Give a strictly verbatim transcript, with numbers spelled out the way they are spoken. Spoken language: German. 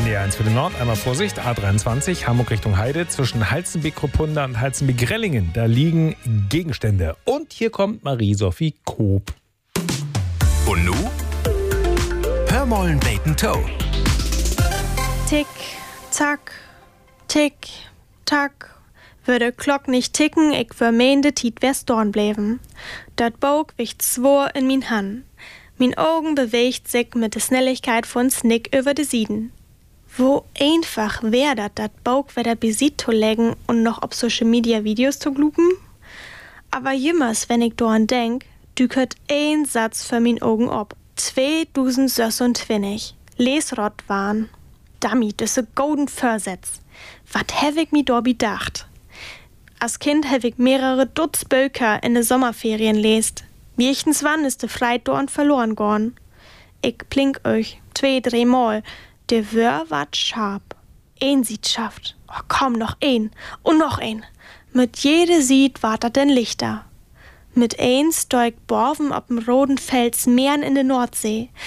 D eins für den Nord. Einmal Vorsicht, A dreiundzwanzig, Hamburg Richtung Heide. Zwischen Halzenbeck-Ruppunda und Halzenbeck-Rellingen. Da liegen Gegenstände. Und hier kommt Marie-Sophie Koop. Und nu? Hör mollen Bacon Toe. Tick, tack, tick, tack. Würde Glock nicht ticken, ich vermeende Tiet wär's dorn bleiben. Dat Bog wicht zwor in min Hand. Min Augen bewegt sich mit der Schnelligkeit von Snick über de Sieden. Wo einfach wär dat, dat Bog wieder besit zu legen und noch auf Social Media Videos zu glupen? Aber jemals, wenn ich dorn denk, dükert ein Satz für min Augen ob. zweitausendsechsundzwanzig. Lesrott waren. Dummy, das ist golden Versetz. Wat hab ich mi do bedacht? Als Kind hab ich mehrere Dutz Böker in de Sommerferien lest. Wirchtens wann ist de Freit dorn verloren gorn. Ich plink euch zwei, drei Mal. De Wör wat scharf. Ein Sied schafft. Oh, komm, noch ein. Und noch ein. Mit jede Sied wart dat denn Lichter. Mit eins steigt Borven ob'm roten Fels Meeren in de Nordsee.